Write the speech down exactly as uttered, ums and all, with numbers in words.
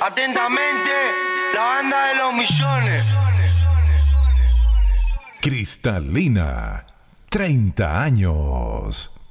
Atentamente, la banda de los millones. Cristalina, treinta años.